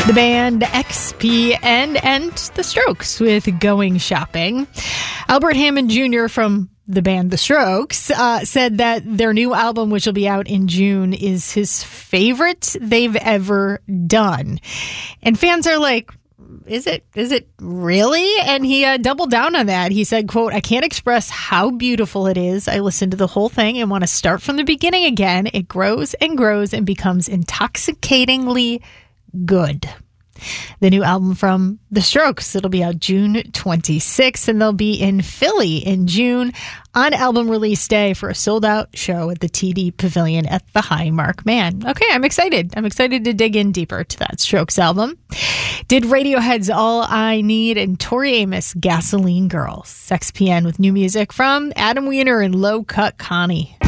The band XPN and The Strokes with Going Shopping. Albert Hammond Jr. from the band The Strokes said that their new album, which will be out in June, is his favorite they've ever done. And fans are like, is it really? And he doubled down on that. He said, quote, "I can't express how beautiful it is. I listened to the whole thing and want to start from the beginning again. It grows and grows and becomes intoxicatingly good." The new album from The Strokes, it'll be out June 26th, and they'll be in Philly in June on album release day for a sold-out show at the TD Pavilion at the Highmark. Man, okay, I'm excited. I'm excited to dig in deeper to that Strokes album. Did Radiohead's All I Need and Tori Amos, Gasoline Girl. XPN with new music from Adam Wiener and Low Cut Connie.